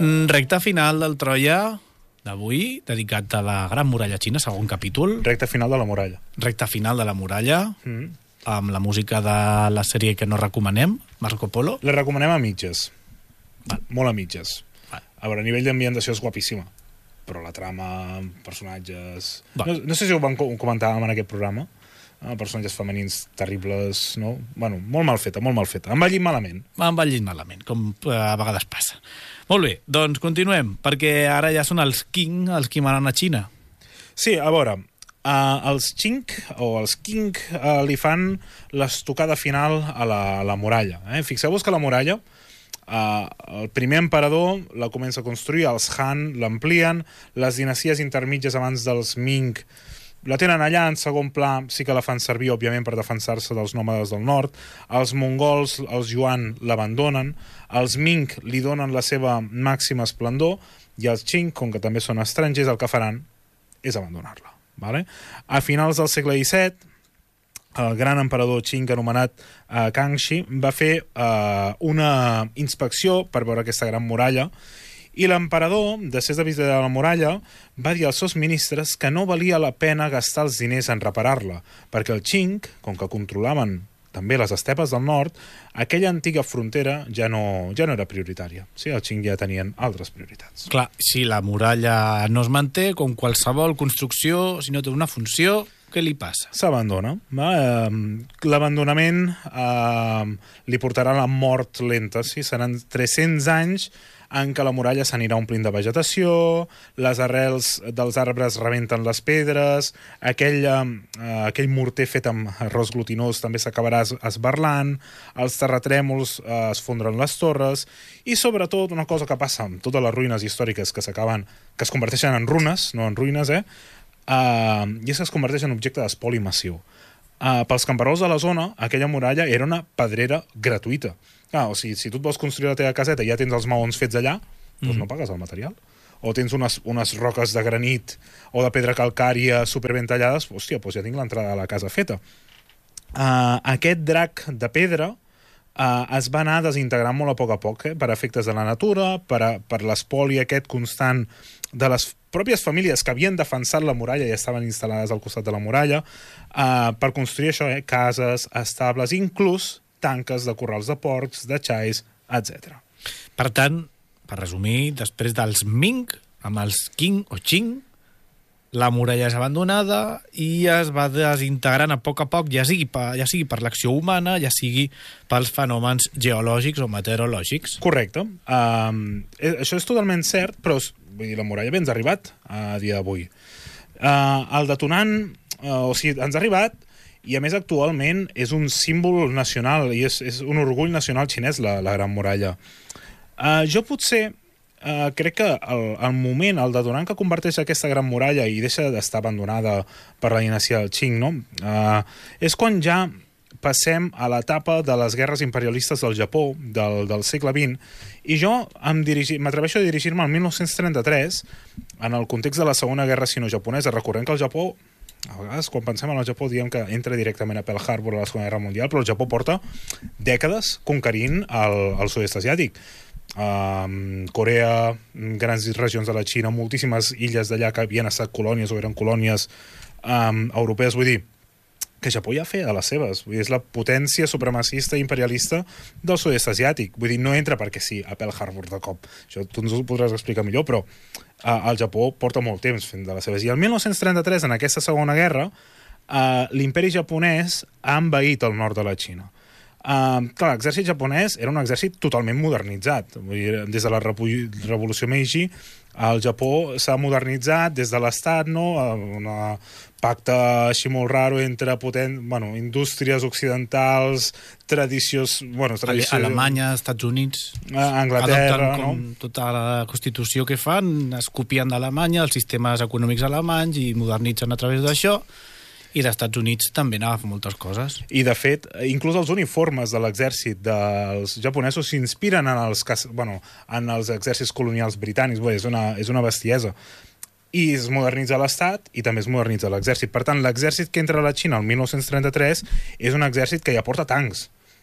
Recte final del Troia d'avui, dedicat a la Gran Muralla Xina, segon capítol. Recte final de la muralla. Recte final de la muralla, amb la música de la sèrie que no recomanem, Marco Polo. La recomanem a mitges. Molt a mitges. A veure, a nivell d'ambientació és guapíssima, però la trama, personatges... No sé si ho vam comentar en aquest programa, personatges femenins terribles, no? Bueno, molt mal feta, molt mal feta. Ha envellit malament. Ha envellit malament, com a vegades passa. Molt bé, doncs continuem, perquè ara ja són els Qing els qui manen a Xina. Sí, a veure, els Qing li fan l'estocada final a la muralla. Fixeu-vos que la muralla, el primer emperador la comença a construir, els Han l'amplien, les dinasties intermitges abans dels Ming la tenen allà, en segon pla sí que la fan servir, òbviament, per defensar-se dels nòmades del nord. Els mongols, els Yuan, l'abandonen. Els Ming li donen la seva màxima esplendor i els Qing, com que també són estrangers, el que faran és abandonar-la. Vale? A finals del segle XVII, el gran emperador Qing anomenat Kangxi va fer una inspecció per veure aquesta gran muralla i l'emperador, després de visitar la muralla, va dir als seus ministres que no valia la pena gastar els diners en reparar-la, perquè el Qing, com que controlaven també les estepes del nord, aquella antiga frontera ja no era prioritària. Sí, el Qing ja tenien altres prioritats. Clar, si la muralla no es manté, com qualsevol construcció, si no té una funció, què li passa? S'abandona. L'abandonament li portarà la mort lenta. Sí? Seran 300 anys en què la muralla s'anirà omplint de vegetació, les arrels dels arbres rebenten les pedres, aquell morter fet amb arròs glutinós també s'acabarà esberlant, els terratrèmols es fondren les torres, i sobretot una cosa que passa amb totes les ruïnes històriques que es converteixen en runes, no en ruïnes, i és que es converteix en objecte d'espoli massiu. Pels camperols de la zona, aquella muralla era una pedrera gratuïta. O sigui, si tu et vols construir la teva caseta i ja tens els maons fets allà, doncs no pagues el material. O tens unes roques de granit o de pedra calcària superben tallades, hòstia, doncs ja tinc l'entrada a la casa feta. Aquest drac de pedra es va anar desintegrant molt a poc, per efectes de la natura, per l'espoli aquest constant de les pròpies famílies que havien defensat la muralla i estaven instal·lades al costat de la muralla, per construir això, cases, estables, inclús tanques de corrals de porcs, de xais, etc. Per tant, per resumir, després dels Ming, amb els Qing o Qing, la muralla és abandonada i es va desintegrant a poc, ja sigui per l'acció humana, ja sigui pels fenòmens geològics o meteorològics. Correcte. Això és totalment cert, però vull dir, la muralla bé ens ha arribat a dia d'avui. El detonant, o sigui, ens ha arribat, i a més actualment és un símbol nacional i és un orgull nacional xinès la Gran Muralla. Jo potser crec que el moment, el detonant que converteix aquesta Gran Muralla i deixa d'estar abandonada per la dinastia del Qing, no? És quan ja passem a l'etapa de les guerres imperialistes del Japó del segle XX, i jo m'atreveixo a dirigir-me al 1933 en el context de la Segona Guerra Sino-Japonesa, recordem que el Japó, a vegades quan pensem en el Japó diem que entra directament a Pearl Harbor a la Segona Guerra Mundial, però el Japó porta dècades conquerint el sud-est asiàtic. Corea, grans regions de la Xina, moltíssimes illes d'allà que havien estat colònies o eren colònies europees, vull dir que Japó ja feia de les seves, vull dir, és la potència supremacista i imperialista del sud-est asiàtic, vull dir, no entra perquè sí a Pearl Harbor de cop, això tu ens ho podràs explicar millor, però el Japó porta molt temps fent de les seves, i el 1933, en aquesta segona guerra, l'imperi japonès ha envaït el nord de la Xina. Clar, l'exèrcit japonès era un exèrcit totalment modernitzat, vull dir, des de la revolució Meiji el Japó s'ha modernitzat des de l'estat, no? Un pacte així molt raro entre indústries occidentals, tradicions... Alemanya, Estats Units... Anglaterra, adopten tota la constitució que fan, es copien d'Alemanya, els sistemes econòmics alemanys i modernitzen a través d'això. I dels Estats Units també n'agafen moltes coses. I, de fet, inclús els uniformes de l'exèrcit dels japonesos s'inspiren en els exèrcits colonials britànics. Bé, és una bestiesa. I es modernitza l'Estat i també es modernitza l'exèrcit. Per tant, l'exèrcit que entra a la Xina el 1933 és un exèrcit que ja porta tancs.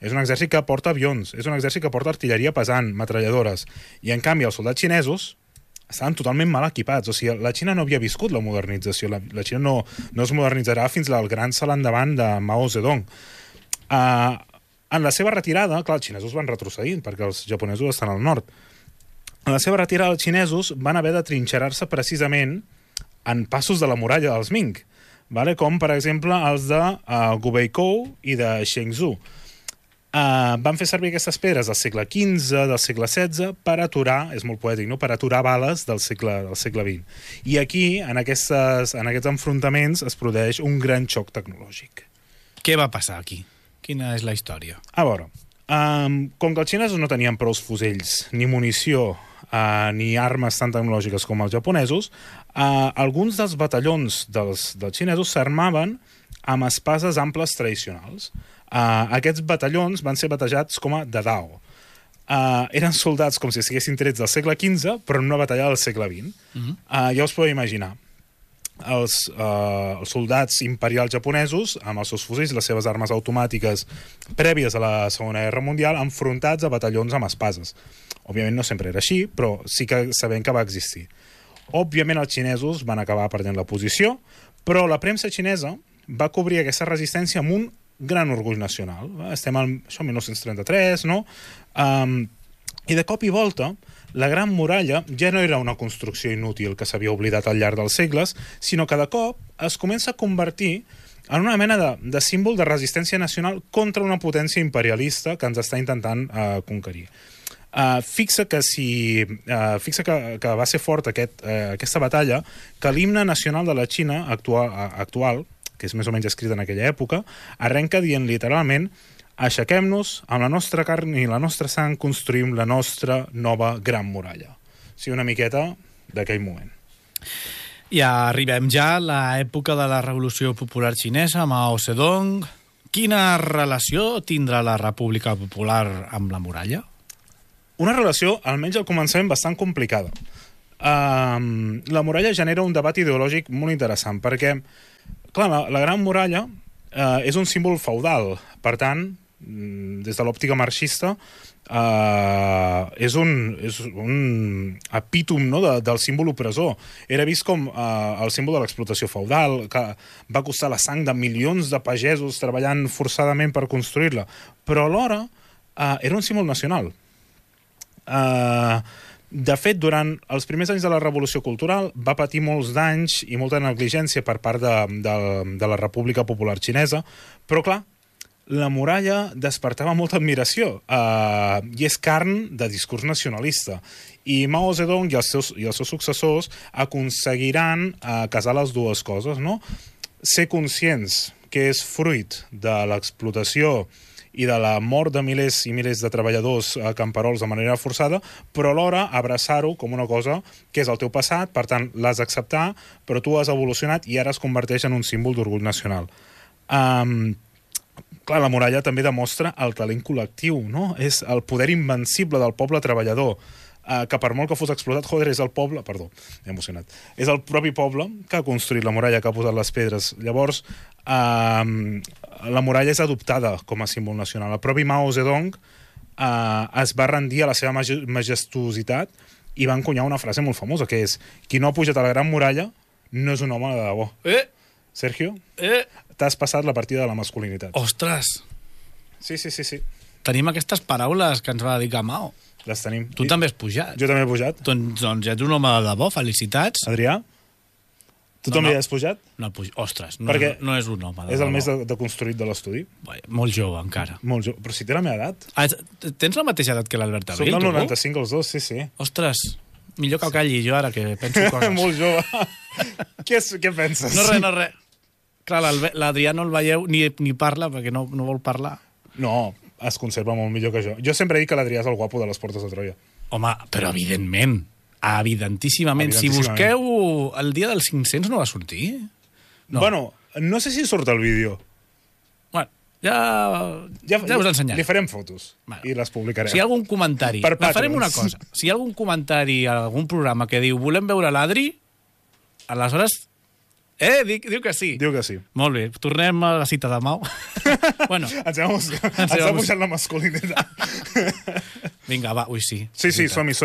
és un exèrcit que porta avions, és un exèrcit que porta artilleria pesant, metralladores, i en canvi els soldats xinesos estaven totalment mal equipats. O sigui, la Xina no havia viscut la modernització, la Xina no es modernitzarà fins al gran salt endavant de Mao Zedong. En la seva retirada, clar, els xinesos van retrocedint perquè els japonesos estan al nord. En la seva retirada, els xinesos van haver de trinxerar-se precisament en passos de la muralla dels Ming, vale? Com, per exemple, els de Gubeikou i de Shenzhou. Van fer servir aquestes pedres del segle XV, del segle XVI, per aturar, és molt poètic, no?, per aturar bales del segle XX. I aquí, en aquests enfrontaments, es produeix un gran xoc tecnològic. Què va passar aquí? Quina és la història? A veure, com que els xinesos no tenien prou fusells, ni munició, ni armes tan tecnològiques com els japonesos, alguns dels batallons dels xinesos s'armaven amb espases amples tradicionals. Aquests batallons van ser batejats com a Dadao. Eren soldats com si estiguessin trets del segle XV, però en una batalla del segle XX. Ja us podeu imaginar. Els soldats imperials japonesos, amb els seus fusells, les seves armes automàtiques prèvies a la Segona Guerra Mundial, enfrontats a batallons amb espases. Òbviament no sempre era així, però sí que sabem que va existir. Òbviament els xinesos van acabar perdent la posició, però la premsa xinesa va cobrir aquesta resistència amb un gran orgull nacional. Estem al 1933, no? I de cop i volta, la Gran Muralla ja no era una construcció inútil que s'havia oblidat al llarg dels segles, sinó que de cop es comença a convertir en una mena de símbol de resistència nacional contra una potència imperialista que ens està intentant conquerir. Fixa que va ser fort aquesta batalla, que l'himne nacional de la Xina actual, que és més o menys escrit en aquella època, arrenca dient literalment: aixequem-nos, amb la nostra carn i la nostra sang construïm la nostra nova Gran Muralla. O sigui, una miqueta d'aquell moment. Ja arribem ja a l'època de la Revolució Popular Xinesa, Mao Zedong. Quina relació tindrà la República Popular amb la muralla? Una relació, almenys al començament, bastant complicada. La muralla genera un debat ideològic molt interessant, perquè, clar, la Gran Muralla és un símbol feudal. Per tant, des de l'òptica marxista, és un epítom, no?, del símbol opressor. Era vist com el símbol de l'explotació feudal, que va costar la sang de milions de pagesos treballant forçadament per construir-la. Però alhora era un símbol nacional. De fet, durant els primers anys de la Revolució Cultural va patir molts danys i molta negligència per part de la República Popular Xinesa, però clar, la muralla despertava molta admiració i és carn de discurs nacionalista. I Mao Zedong i els seus successors aconseguiran casar les dues coses, no? Ser conscients que és fruit de l'explotació i de la mort de milers i milers de treballadors camperols de manera forçada, però alhora abraçar-ho com una cosa que és el teu passat, per tant, l'has d'acceptar, però tu has evolucionat i ara es converteix en un símbol d'orgull nacional. Clar, la muralla també demostra el talent col·lectiu, no? És el poder invencible del poble treballador, que per molt que fos explotat, joder, és el poble... Perdó, m'he emocionat. És el propi poble que ha construït la muralla, que ha posat les pedres. Llavors, la muralla és adoptada com a símbol nacional. El propi Mao Zedong es va rendir a la seva majestuositat i va encunyar una frase molt famosa, que és: qui no ha pujat a la Gran Muralla no és un home de debò. Sergio, t'has passat la partida de la masculinitat. Ostres! Sí. Tenim aquestes paraules que ens va dedicar Mao. Les tenim. Tu també has pujat. Jo també he pujat. Doncs ja ets un home de debò, felicitats. Adrià? Tu també has pujat? No, ostres, no és un home de debò. És el més deconstruït de l'estudi. Molt jove, encara. Molt jove, però si té la meva edat. Tens la mateixa edat que l'Albert Abril, tu? Som del 95 els dos, sí. Ostres, millor que calli jo ara, que penso coses. Molt jove. Què penses? No res. Clar, l'Adrià no el veieu ni parla, perquè no vol parlar. No, es conserva molt millor que jo. Jo sempre dic que l'Adrià és el guapo de les Portes de Troia. Home, però evidentíssimament. Si busqueu el dia dels 500 no va sortir? No. Bueno, no sé si surt el vídeo. Bueno, ja us l'ensenyaré. Li farem fotos i les publicarem. Si hi ha algun comentari, farem una cosa. Si hi ha algun comentari a algun programa que diu volem veure l'Adri, aleshores Diu que sí. Diu que sí. Molt bé, tornem a la cita de Mao. Bueno, Ens ha pujat la masculinitat. vinga, va, ui, sí. Sí, som-hi.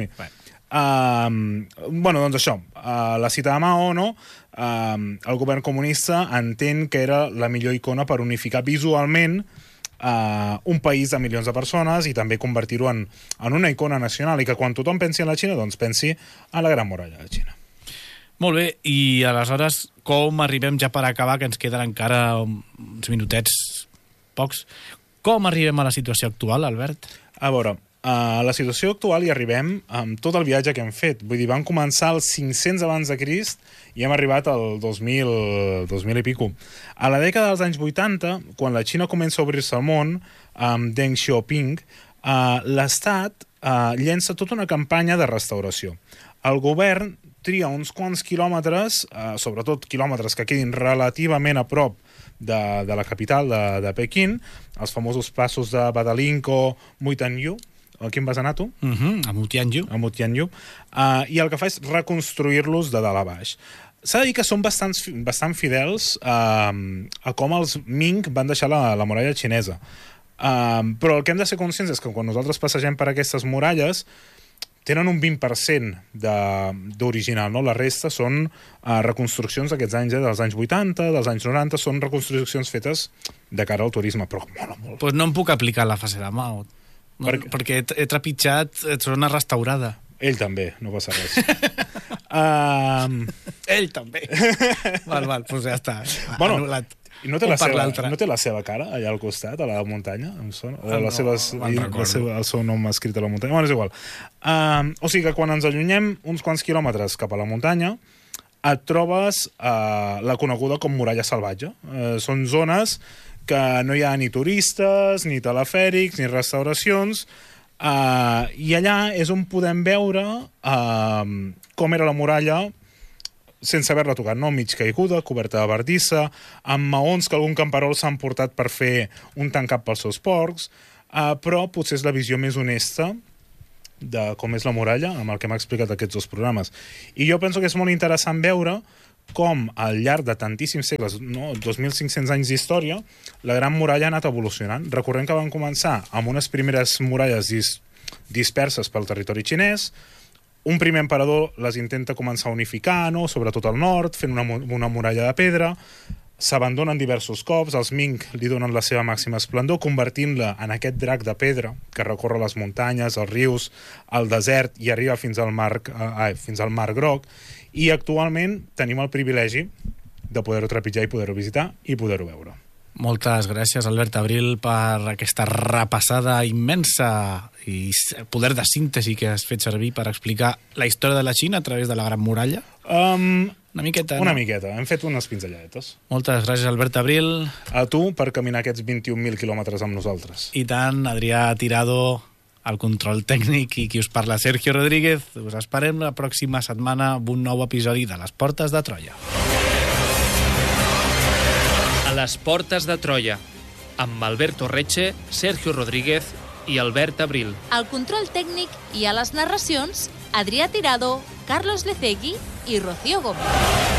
Bueno. Doncs això, la cita de Mao, no? El govern comunista entén que era la millor icona per unificar visualment un país de milions de persones i també convertir-ho en una icona nacional i que quan tothom pensi en la Xina, doncs pensi a la Gran Muralla de Xina. Molt bé, i aleshores com arribem ja per acabar, que ens queden encara uns minutets pocs, com arribem a la situació actual, Albert? A veure, a la situació actual hi arribem amb tot el viatge que hem fet. Vull dir, vam començar als 500 abans de Crist i hem arribat al 2000 i pico. A la dècada dels anys 80, quan la Xina comença a obrir-se al món, amb Deng Xiaoping, l'Estat llença tota una campanya de restauració. El govern tria uns quants quilòmetres, sobretot quilòmetres que quedin relativament a prop de la capital de Pequín, els famosos passos de Badalinko, Muitanyu. Aquí em vas anar, tu? A Mutianyu. A Mutianyu. I el que fa és reconstruir-los de dalt a baix. S'ha de dir que són bastant fidels a com els Ming van deixar la muralla xinesa. Però el que hem de ser conscients és que quan nosaltres passegem per aquestes muralles tenen un 20% d'original, no? La resta són reconstruccions d'aquests anys, dels anys 80, dels anys 90, són reconstruccions fetes de cara al turisme, però mola molt. Pues no em puc aplicar la fase de Mao, no? Perquè he trepitjat zona restaurada. Ell també, no passa res. Ell també. Val, doncs ja està. Bueno, anul·lat. I no té la seva cara allà al costat, a la muntanya? Em sona? O el seu nom escrit a la muntanya? Bueno, és igual. O sigui que quan ens allunyem uns quants quilòmetres cap a la muntanya, et trobes la coneguda com muralla salvatge. Són zones que no hi ha ni turistes, ni telefèrics, ni restauracions, i allà és on podem veure com era la muralla sense haver-la tocat, no? Mig caiguda, coberta de bardissa, amb maons que algun camperol s'han portat per fer un tancat pels seus porcs, però potser és la visió més honesta de com és la muralla, amb el que m'ha explicat aquests dos programes. I jo penso que és molt interessant veure com al llarg de tantíssims segles, no? 2.500 anys d'història, la Gran Muralla ha anat evolucionant. Recordem que van començar amb unes primeres muralles disperses pel territori xinès. Un primer emperador les intenta començar a unificar, no? Sobretot al nord, fent una muralla de pedra. S'abandonen diversos cops, els Ming li donen la seva màxima esplendor, convertint-la en aquest drac de pedra que recorre les muntanyes, els rius, el desert i arriba fins al Mar Groc. I actualment tenim el privilegi de poder-ho trepitjar i poder-ho visitar i poder-ho veure. Moltes gràcies, Albert Abril, per aquesta repassada immensa i poder de síntesi que has fet servir per explicar la història de la Xina a través de la Gran Muralla. Una miqueta, no? Una miqueta. Hem fet unes pinzelladetes. Moltes gràcies, Albert Abril. A tu per caminar aquests 21.000 quilòmetres amb nosaltres. I tant, Adrià Tirado, el control tècnic, i qui us parla, Sergio Rodríguez. Us esperem la pròxima setmana amb un nou episodi de Les Portes de Troia. A les Portes de Troia, amb Alberto Reche, Sergio Rodríguez i Albert Abril. Al control tècnic i a les narracions, Adrià Tirado, Carlos Lecegui i Rocío Gómez.